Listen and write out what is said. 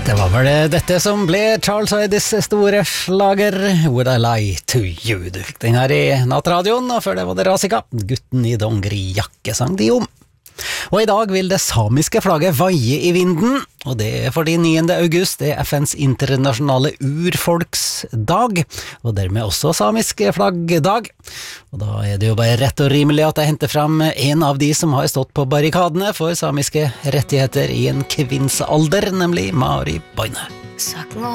Det var vel dette som ble Charles Eidis store slager Would I Lie to You. Du fikk den her i nattradioen, og før det var det Rasika, gutten i dongerijakke sang de om. Og i dag vil det samiske flagget vaie i vinden, og det er fordi 9. august er FNs internasjonale urfolksdag, og dermed også samisk flaggdag. Og da er det jo bare rett og rimelig at jeg henter frem en av de som har stått på barrikadene for samiske rettigheter i en kvinnsalder, nemlig Mari Boine.